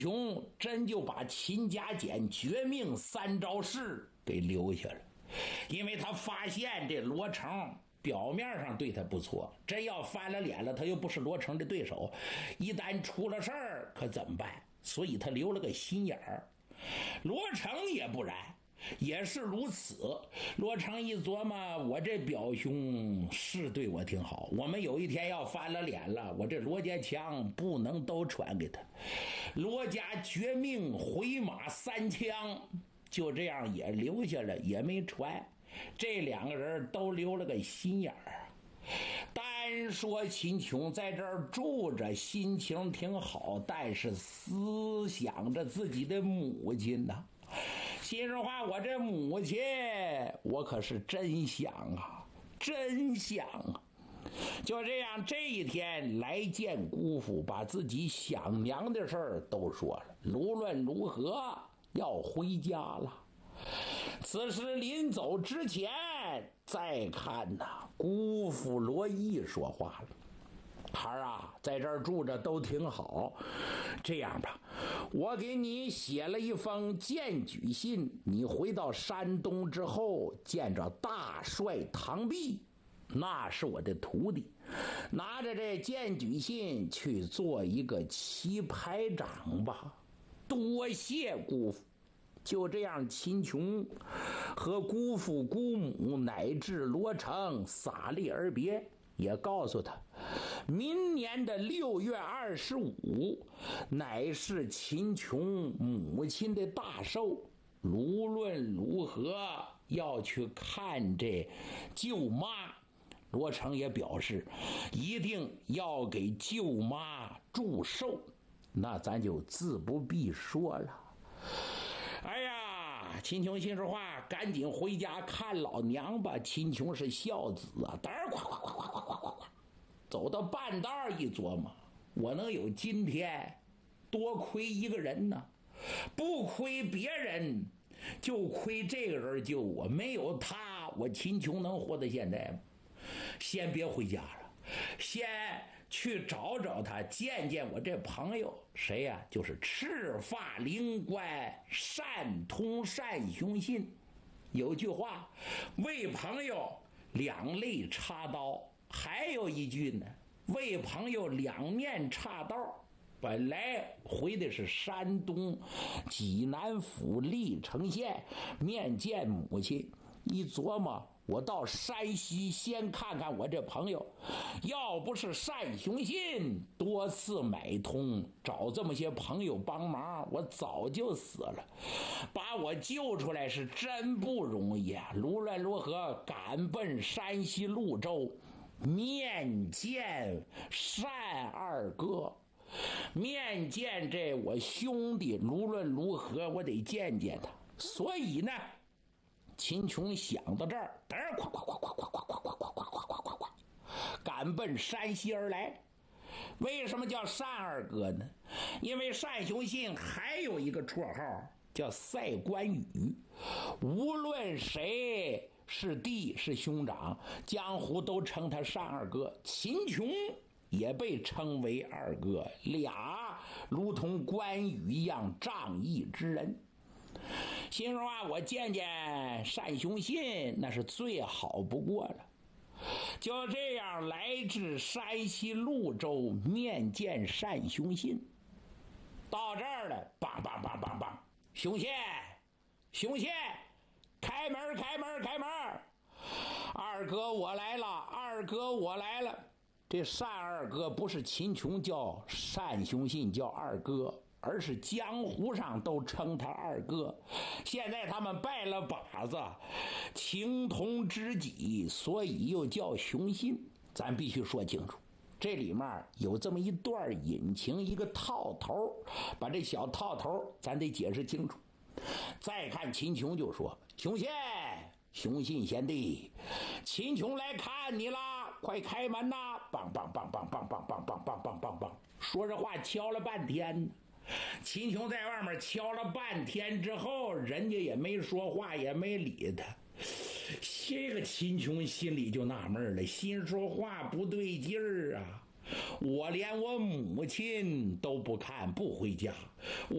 琼真就把秦家简绝命3招式给留下了，因为他发现这罗成表面上对他不错，真要翻了脸了，他又不是罗成的对手，一旦出了事儿可怎么办？所以他留了个心眼儿。罗成也不然，也是如此。罗成一琢磨，我这表兄是对我挺好，我们有一天要翻了脸了，我这罗家枪不能都传给他。罗家绝命回马3枪，就这样也留下了，也没传。这2个人都留了个心眼儿。单说秦琼在这儿住着，心情挺好，但是思想着自己的母亲呐。心里话，我这母亲，我可是真想啊，真想啊。就这样，这一天来见姑父，把自己想娘的事儿都说了，无论如何要回家了。此时临走之前，再看呐，姑父罗毅说话了：“孩儿啊，在这儿住着都挺好。这样吧，我给你写了一封荐举信，你回到山东之后，见着大帅唐弼，那是我的徒弟，拿着这荐举信去做一个棋牌长吧。多谢姑父。”就这样，秦琼和姑父姑母乃至罗成洒泪而别，也告诉他，明年的6月25乃是秦琼母亲的大寿，无论如何要去看这舅妈。罗成也表示一定要给舅妈祝寿，那咱就自不必说了。哎呀，秦琼心说话，赶紧回家看老娘吧。秦琼是孝子啊，嘚儿呱呱呱呱呱呱呱呱，走到半道一琢磨，我能有今天，多亏一个人呢，不亏别人，就亏这个人救我，没有他，我秦琼能活到现在吗？先别回家了，先去找找他，见见我这朋友。谁呀？就是赤发灵官单通单雄信。有句话，为朋友2肋插刀，还有一句呢，为朋友2面插刀。本来回的是山东济南府历城县面见母亲，一琢磨，我到山西先看看我这朋友，要不是单雄信多次买通找这么些朋友帮忙，我早就死了。把我救出来是真不容易啊！无论如何赶奔山西潞州面见单二哥，面见这我兄弟，无论如何我得见见他。所以呢，秦琼想到这儿，嘚儿呱呱呱呱呱呱呱呱呱呱呱呱呱，赶奔山西而来。为什么叫单二哥呢？因为单雄信还有一个绰号叫赛关羽，无论谁是弟是兄长，江湖都称他单二哥。秦琼也被称为二哥，俩如同关羽一样仗义之人。心说话，我见见单雄信那是最好不过了。就这样来至山西潞州面见单雄信。到这儿了，梆梆梆梆梆，雄信，雄信，开门开门开门！二哥我来了，二哥我来了。这单二哥不是秦琼叫单雄信叫二哥，而是江湖上都称他二哥。现在他们拜了把子，情同知己，所以又叫雄信。咱必须说清楚，这里面有这么一段隐情，一个套头，把这小套头咱得解释清楚。再看秦琼就说，雄信，雄信贤弟，秦琼来看你啦，快开门呐！梆梆梆梆梆梆梆梆梆梆梆梆，说这话敲了半天。秦琼在外面敲了半天之后，人家也没说话，也没理他。这个秦琼心里就纳闷了，心说话不对劲儿啊！我连我母亲都不看，不回家，